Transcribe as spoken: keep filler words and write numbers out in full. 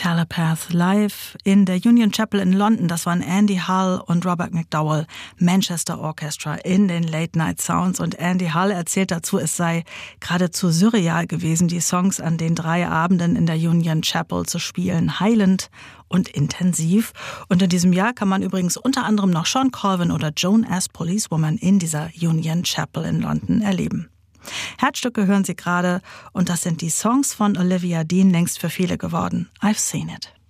Telepath live in der Union Chapel in London. Das waren Andy Hull und Robert McDowell, Manchester Orchestra in den Late Night Sounds. Und Andy Hull erzählt dazu, es sei geradezu surreal gewesen, die Songs an den drei Abenden in der Union Chapel zu spielen. Heilend und intensiv. Und in diesem Jahr kann man übrigens unter anderem noch Sean Colvin oder Joan as Policewoman in dieser Union Chapel in London erleben. Herzstücke hören Sie gerade und das sind die Songs von Olivia Dean, längst für viele geworden. I've Seen It.